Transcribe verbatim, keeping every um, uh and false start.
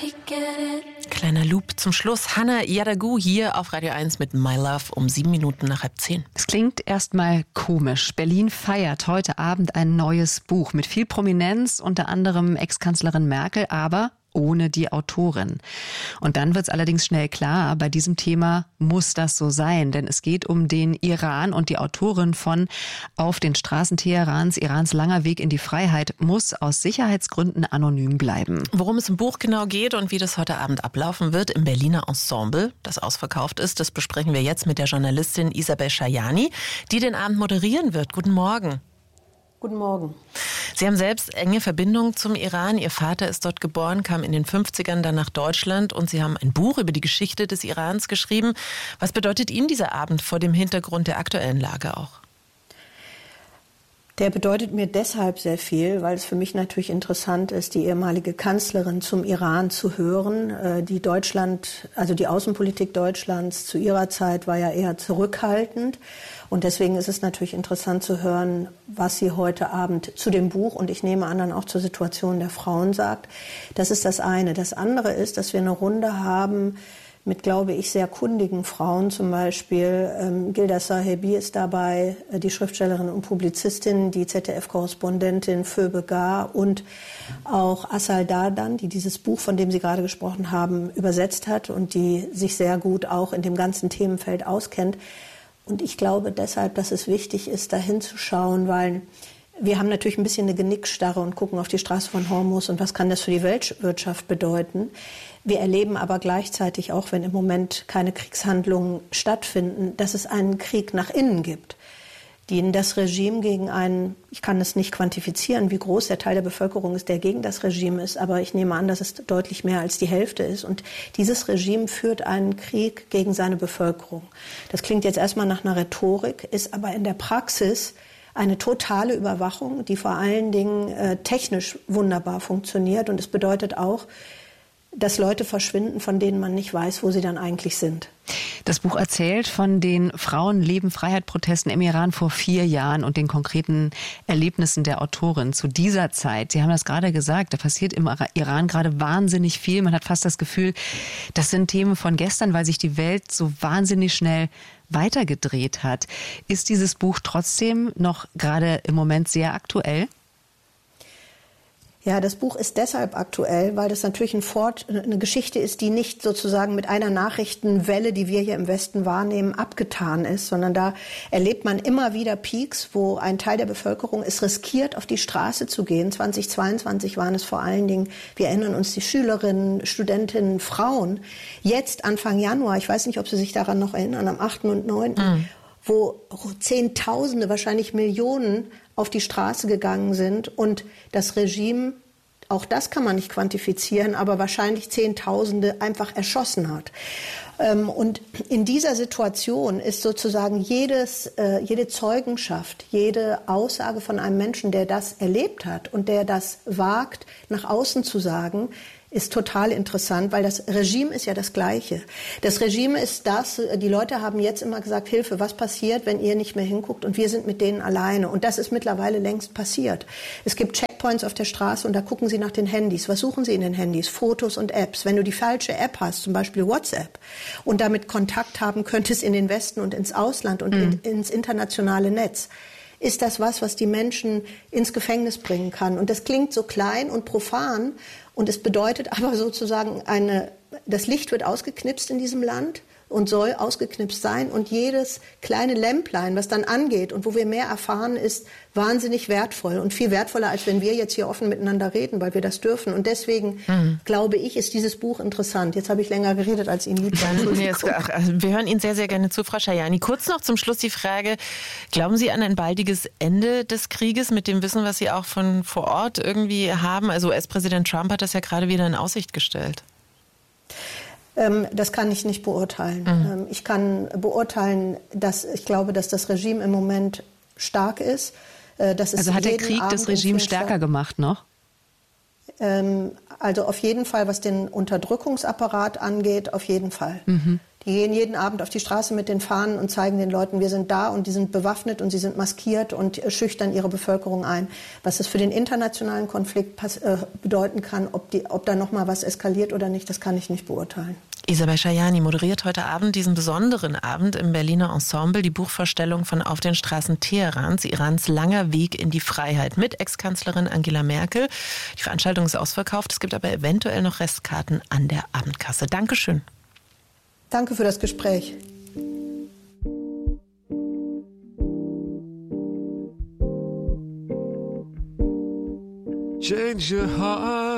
Kleiner Loop zum Schluss. Hannah Yadagu hier auf Radio eins mit My Love um sieben Minuten nach halb zehn. Es klingt erstmal komisch. Berlin feiert heute Abend ein neues Buch mit viel Prominenz, unter anderem Ex-Kanzlerin Merkel, aber ohne die Autorin. Und dann wird es allerdings schnell klar, bei diesem Thema muss das so sein, denn es geht um den Iran und die Autorin von Auf den Straßen Teherans, Irans langer Weg in die Freiheit, muss aus Sicherheitsgründen anonym bleiben. Worum es im Buch genau geht und wie das heute Abend ablaufen wird im Berliner Ensemble, das ausverkauft ist, das besprechen wir jetzt mit der Journalistin Isabel Schajani, die den Abend moderieren wird. Guten Morgen. Guten Morgen. Sie haben selbst enge Verbindungen zum Iran. Ihr Vater ist dort geboren, kam in den fünfzigern dann nach Deutschland und Sie haben ein Buch über die Geschichte des Irans geschrieben. Was bedeutet Ihnen dieser Abend vor dem Hintergrund der aktuellen Lage auch? Der bedeutet mir deshalb sehr viel, weil es für mich natürlich interessant ist, die ehemalige Kanzlerin zum Iran zu hören. Die Deutschland, also die Außenpolitik Deutschlands zu ihrer Zeit war ja eher zurückhaltend. Und deswegen ist es natürlich interessant zu hören, was sie heute Abend zu dem Buch und ich nehme an, dann auch zur Situation der Frauen sagt. Das ist das eine. Das andere ist, dass wir eine Runde haben mit, glaube ich, sehr kundigen Frauen. Zum Beispiel ähm, Gilda Sahebi ist dabei, äh, die Schriftstellerin und Publizistin, die Z D F-Korrespondentin Phoebe Gar und auch Asal Dardan, die dieses Buch, von dem Sie gerade gesprochen haben, übersetzt hat und die sich sehr gut auch in dem ganzen Themenfeld auskennt. Und ich glaube deshalb, dass es wichtig ist, da hinzuschauen, weil wir haben natürlich ein bisschen eine Genickstarre und gucken auf die Straße von Hormuz und was kann das für die Weltwirtschaft bedeuten. Wir erleben aber gleichzeitig auch, wenn im Moment keine Kriegshandlungen stattfinden, dass es einen Krieg nach innen gibt, den das Regime gegen einen, ich kann es nicht quantifizieren, wie groß der Teil der Bevölkerung ist, der gegen das Regime ist, aber ich nehme an, dass es deutlich mehr als die Hälfte ist. Und dieses Regime führt einen Krieg gegen seine Bevölkerung. Das klingt jetzt erstmal nach einer Rhetorik, ist aber in der Praxis eine totale Überwachung, die vor allen Dingen äh, technisch wunderbar funktioniert. Und es bedeutet auch, dass Leute verschwinden, von denen man nicht weiß, wo sie dann eigentlich sind. Das Buch erzählt von den Frauen-Leben-Freiheit-Protesten im Iran vor vier Jahren und den konkreten Erlebnissen der Autorin zu dieser Zeit. Sie haben das gerade gesagt, da passiert im Iran gerade wahnsinnig viel. Man hat fast das Gefühl, das sind Themen von gestern, weil sich die Welt so wahnsinnig schnell weitergedreht hat. Ist dieses Buch trotzdem noch gerade im Moment sehr aktuell? Ja, das Buch ist deshalb aktuell, weil das natürlich ein Fort, eine Geschichte ist, die nicht sozusagen mit einer Nachrichtenwelle, die wir hier im Westen wahrnehmen, abgetan ist, sondern da erlebt man immer wieder Peaks, wo ein Teil der Bevölkerung es riskiert, auf die Straße zu gehen. zweitausendzweiundzwanzig waren es vor allen Dingen, wir erinnern uns, die Schülerinnen, Studentinnen, Frauen. Jetzt Anfang Januar, ich weiß nicht, ob Sie sich daran noch erinnern, am achten und neunten Mhm. wo Zehntausende, wahrscheinlich Millionen auf die Straße gegangen sind und das Regime, auch das kann man nicht quantifizieren, aber wahrscheinlich Zehntausende einfach erschossen hat. Und in dieser Situation ist sozusagen jedes, jede Zeugenschaft, jede Aussage von einem Menschen, der das erlebt hat und der das wagt, nach außen zu sagen, ist total interessant, weil das Regime ist ja das Gleiche. Das Regime ist das, die Leute haben jetzt immer gesagt, Hilfe, was passiert, wenn ihr nicht mehr hinguckt und wir sind mit denen alleine. Und das ist mittlerweile längst passiert. Es gibt Checkpoints auf der Straße und da gucken sie nach den Handys. Was suchen sie in den Handys? Fotos und Apps. Wenn du die falsche App hast, zum Beispiel WhatsApp, und damit Kontakt haben könntest in den Westen und ins Ausland und mhm. in, ins internationale Netz, ist das was, was die Menschen ins Gefängnis bringen kann. Und das klingt so klein und profan und es bedeutet aber sozusagen, eine, das Licht wird ausgeknipst in diesem Land und soll ausgeknipst sein. Und jedes kleine Lämplein, was dann angeht und wo wir mehr erfahren, ist wahnsinnig wertvoll und viel wertvoller, als wenn wir jetzt hier offen miteinander reden, weil wir das dürfen. Und deswegen, mhm. glaube ich, ist dieses Buch interessant. Jetzt habe ich länger geredet, als Ihnen lieb war. Nee, es, ach, also wir hören Ihnen sehr, sehr gerne zu, Frau Schajani. Kurz noch zum Schluss die Frage, glauben Sie an ein baldiges Ende des Krieges mit dem Wissen, was Sie auch von vor Ort irgendwie haben? Also U S-Präsident Trump hat das ja gerade wieder in Aussicht gestellt. Das kann ich nicht beurteilen. Mhm. Ich kann beurteilen, dass ich glaube, dass das Regime im Moment stark ist. Dass es also hat der Krieg das Regime stärker gemacht noch? Ähm, also auf jeden Fall, was den Unterdrückungsapparat angeht, auf jeden Fall. Mhm. Die gehen jeden Abend auf die Straße mit den Fahnen und zeigen den Leuten, wir sind da und die sind bewaffnet und sie sind maskiert und schüchtern ihre Bevölkerung ein. Was das für den internationalen Konflikt äh, bedeuten kann, ob, die, ob da noch mal was eskaliert oder nicht, das kann ich nicht beurteilen. Isabel Schajani moderiert heute Abend diesen besonderen Abend im Berliner Ensemble, die Buchvorstellung von Auf den Straßen Teherans, Irans langer Weg in die Freiheit mit Ex-Kanzlerin Angela Merkel. Die Veranstaltung ist ausverkauft, es gibt aber eventuell noch Restkarten an der Abendkasse. Dankeschön. Danke für das Gespräch. Change your heart.